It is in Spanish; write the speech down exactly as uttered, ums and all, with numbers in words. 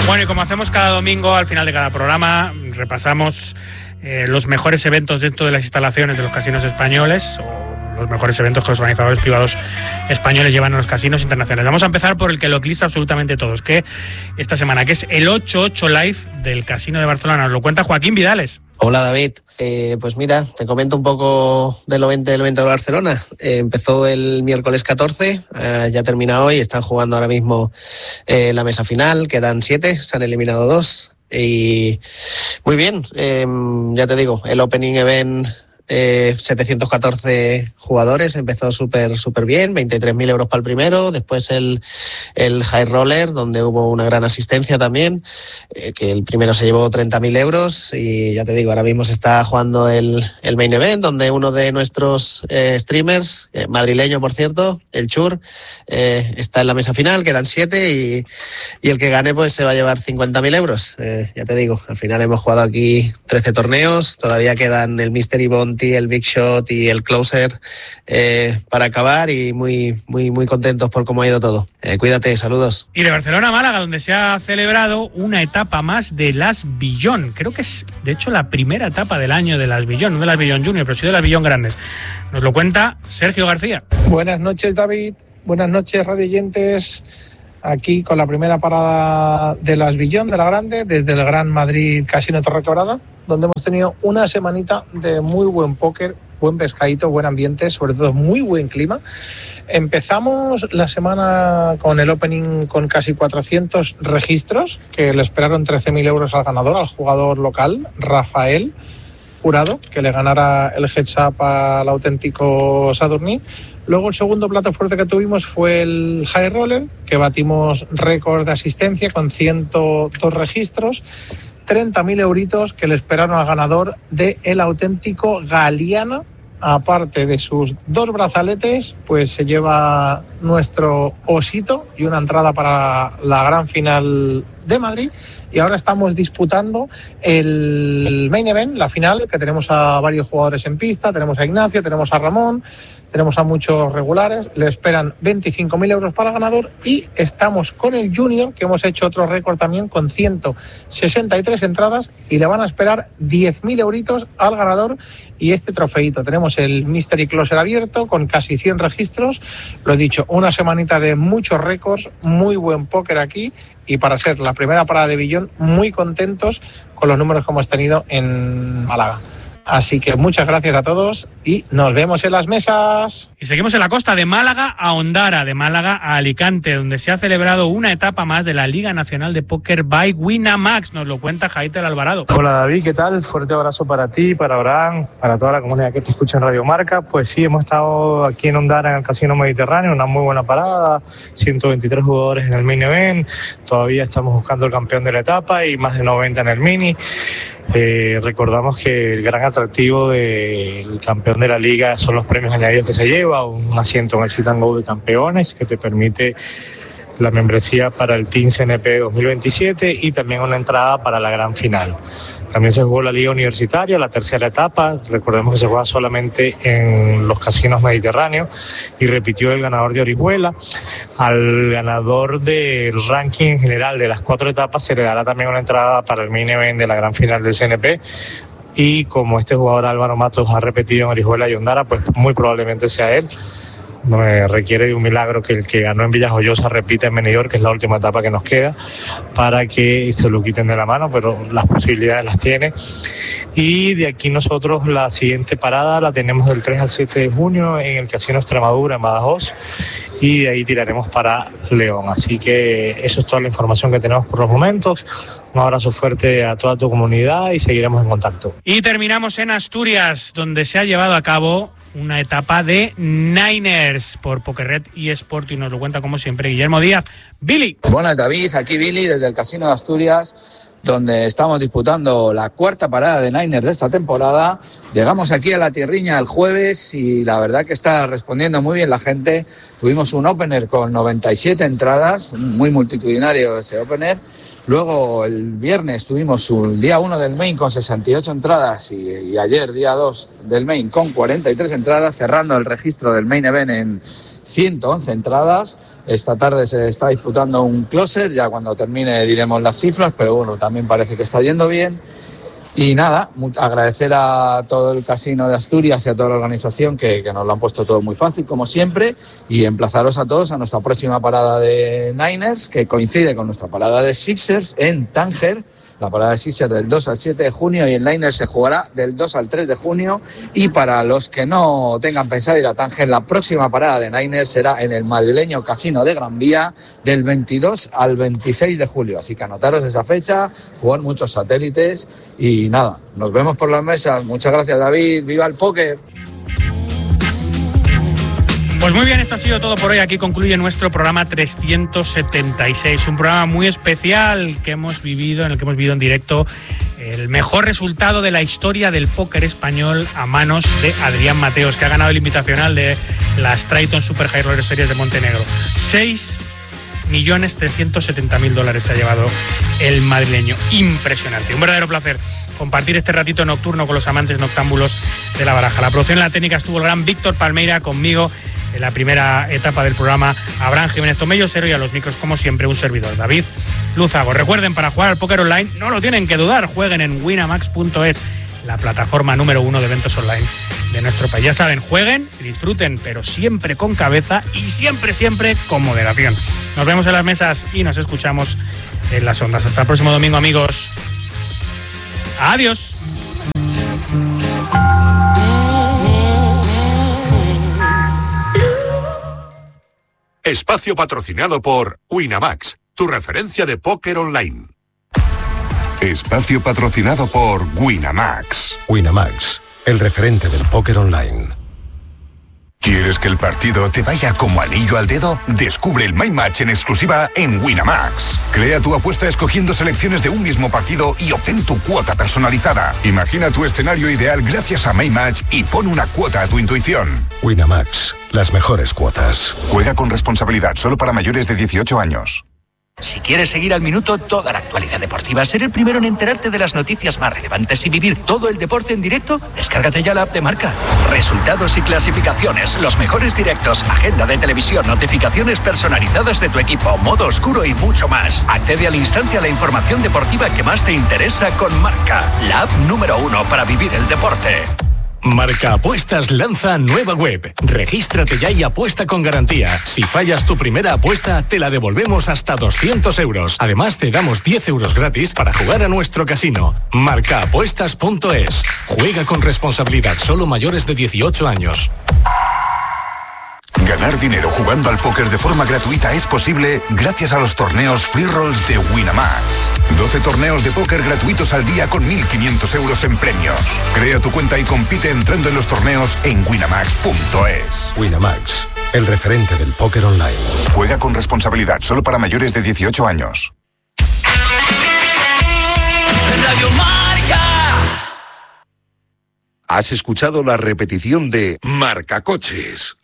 Bueno, y como hacemos cada domingo, al final de cada programa, repasamos eh, los mejores eventos dentro de las instalaciones de los casinos españoles, o los mejores eventos que los organizadores privados españoles llevan a los casinos internacionales. Vamos a empezar por el que lo lista absolutamente todos, que esta semana, que es el ocho ocho Live del Casino de Barcelona. Nos lo cuenta Joaquín Vidales. Hola David, eh, pues mira, te comento un poco del evento del evento de Barcelona. Eh, empezó el miércoles catorce, eh, ya termina hoy, están jugando ahora mismo eh, la mesa final, quedan siete, se han eliminado dos y muy bien, eh, ya te digo, el opening event eh, setecientos catorce jugadores, empezó súper súper bien, veintitrés mil euros para el primero, después el, el High Roller, donde hubo una gran asistencia también, eh, que el primero se llevó treinta mil euros y ya te digo, ahora mismo se está jugando el, el Main Event, donde uno de nuestros eh, streamers, eh, madrileño por cierto, el Chur, eh, está en la mesa final, quedan siete y, y el que gane pues se va a llevar cincuenta mil euros, eh, ya te digo, al final hemos jugado aquí trece torneos, todavía quedan el Mystery Bounty, el Big Shot y el Closer eh, para acabar y muy muy muy contentos por cómo ha ido todo. Eh, cuídate, saludos. Y de Barcelona a Málaga, donde se ha celebrado una etapa más de Las Billón. Creo que es, de hecho, la primera etapa del año de Las Billón, no de Las Billón Junior, pero sí de Las Billón Grandes. Nos lo cuenta Sergio García. Buenas noches, David. Buenas noches, radioyentes. Aquí con la primera parada de Las Billón, de la Grande, desde el Gran Madrid Casino Torrequebrada, donde hemos tenido una semanita de muy buen póker, buen pescadito, buen ambiente, sobre todo muy buen clima. Empezamos la semana con el opening con casi cuatrocientos registros, que le esperaron trece mil euros al ganador, al jugador local, Rafael Jurado, que le ganara el heads up al auténtico Sadurní. Luego el segundo plato fuerte que tuvimos fue el High Roller, que batimos récord de asistencia con ciento dos registros, treinta mil euritos que le esperaron al ganador de el auténtico Galeana. Aparte de sus dos brazaletes, pues se lleva nuestro osito y una entrada para la gran final de Madrid. Y ahora estamos disputando el main event, la final, que tenemos a varios jugadores en pista, tenemos a Ignacio, tenemos a Ramón, tenemos a muchos regulares, le esperan veinticinco mil euros para el ganador y estamos con el Junior, que hemos hecho otro récord también con ciento sesenta y tres entradas y le van a esperar diez mil euritos al ganador y este trofeito. Tenemos el Mystery Closer abierto con casi cien registros, lo he dicho, una semanita de muchos récords, muy buen póker aquí y para ser la primera parada de Billón, muy contentos con los números que hemos tenido en Málaga. Así que muchas gracias a todos y nos vemos en las mesas. Y seguimos en la costa, de Málaga a Ondara, de Málaga a Alicante, donde se ha celebrado una etapa más de la Liga Nacional de Póker by Winamax. Nos lo cuenta Jaite Alvarado. Hola David, ¿qué tal? Fuerte abrazo para ti, para Abraham, para toda la comunidad que te escucha en Radio Marca. Pues sí, hemos estado aquí en Ondara, en el Casino Mediterráneo, una muy buena parada, ciento veintitrés jugadores en el Main Event, todavía estamos buscando el campeón de la etapa y más de noventa en el Mini. Eh, recordamos que el gran atractivo del campeón de la liga son los premios añadidos que se lleva, un asiento en el Sit and Go de campeones que te permite la membresía para el Team C N P dos mil veintisiete y también una entrada para la gran final. También se jugó la Liga Universitaria, la tercera etapa, recordemos que se juega solamente en los casinos mediterráneos y repitió el ganador de Orihuela. Al ganador del ranking en general de las cuatro etapas se le dará también una entrada para el main event de la gran final del C N P y como este jugador Álvaro Matos ha repetido en Orihuela y Ondara, pues muy probablemente sea él. Me requiere de un milagro que el que ganó en Villajoyosa repita en Benidorm, que es la última etapa que nos queda, para que se lo quiten de la mano, pero las posibilidades las tiene. Y de aquí nosotros la siguiente parada la tenemos del tres al siete de junio en el Casino Extremadura en Badajoz y de ahí tiraremos para León. Así que eso es toda la información que tenemos por los momentos. Un abrazo fuerte a toda tu comunidad y seguiremos en contacto. Y terminamos en Asturias, donde se ha llevado a cabo una etapa de Niners por PokerRed y Sport y nos lo cuenta como siempre Guillermo Díaz. Billy. Buenas David, aquí Billy desde el Casino de Asturias, donde estamos disputando la cuarta parada de Niners de esta temporada. Llegamos aquí a la tierriña el jueves y la verdad que está respondiendo muy bien la gente. Tuvimos un opener con noventa y siete entradas, muy multitudinario ese opener. Luego el viernes tuvimos el día uno del main con sesenta y ocho entradas y, y ayer día dos del main con cuarenta y tres entradas, cerrando el registro del main event en ciento once entradas. Esta tarde se está disputando un closer, ya cuando termine diremos las cifras, pero bueno, también parece que está yendo bien. Y nada, agradecer a todo el Casino de Asturias y a toda la organización que, que nos lo han puesto todo muy fácil, como siempre, y emplazaros a todos a nuestra próxima parada de Niners, que coincide con nuestra parada de Sixers en Tánger. La parada de Sixers del dos al siete de junio y el Niners se jugará del dos al tres de junio. Y para los que no tengan pensado ir a Tánger, la próxima parada de Niners será en el madrileño Casino de Gran Vía del veintidós al veintiséis de julio. Así que anotaros esa fecha, jugar muchos satélites y nada, nos vemos por las mesas. Muchas gracias, David. ¡Viva el póker! Pues muy bien, esto ha sido todo por hoy. Aquí concluye nuestro programa trescientos setenta y seis, un programa muy especial que hemos vivido, en el que hemos vivido en directo el mejor resultado de la historia del póker español a manos de Adrián Mateos, que ha ganado el invitacional de las Triton Super High Roller Series de Montenegro. seis millones trescientos setenta mil dólares se ha llevado el madrileño. Impresionante. Un verdadero placer compartir este ratito nocturno con los amantes noctámbulos de la baraja. La producción en la técnica estuvo el gran Víctor Palmeira, conmigo en la primera etapa del programa Abraham Jiménez Tomello, Cero, y a los micros, como siempre, un servidor, David Luzago. Recuerden, para jugar al póker online no lo tienen que dudar, jueguen en winamax punto es, la plataforma número uno de eventos online de nuestro país. Ya saben, jueguen y disfruten, pero siempre con cabeza y siempre, siempre con moderación. Nos vemos en las mesas y nos escuchamos en las ondas. Hasta el próximo domingo, amigos. Adiós. Espacio patrocinado por Winamax, tu referencia de póker online. Espacio patrocinado por Winamax. Winamax, el referente del póker online. ¿Quieres que el partido te vaya como anillo al dedo? Descubre el My Match en exclusiva en Winamax. Crea tu apuesta escogiendo selecciones de un mismo partido y obtén tu cuota personalizada. Imagina tu escenario ideal gracias a My Match y pon una cuota a tu intuición. Winamax, las mejores cuotas. Juega con responsabilidad, solo para mayores de dieciocho años. Si quieres seguir al minuto toda la actualidad deportiva, ser el primero en enterarte de las noticias más relevantes y vivir todo el deporte en directo, descárgate ya la app de Marca. Resultados y clasificaciones, los mejores directos, agenda de televisión, notificaciones personalizadas de tu equipo, modo oscuro y mucho más. Accede al instante a la información deportiva que más te interesa con Marca, la app número uno para vivir el deporte. Marca Apuestas lanza nueva web. Regístrate ya y apuesta con garantía. Si fallas tu primera apuesta, te la devolvemos hasta doscientos euros. Además, te damos diez euros gratis para jugar a nuestro casino. marca apuestas punto es. Juega con responsabilidad, solo mayores de dieciocho años. Ganar dinero jugando al póker de forma gratuita es posible gracias a los torneos Free Rolls de Winamax. doce torneos de póker gratuitos al día con mil quinientos euros en premios. Crea tu cuenta y compite entrando en los torneos en winamax punto es. Winamax, el referente del póker online. Juega con responsabilidad, solo para mayores de dieciocho años. Radio Marca. Has escuchado la repetición de Marca Coches.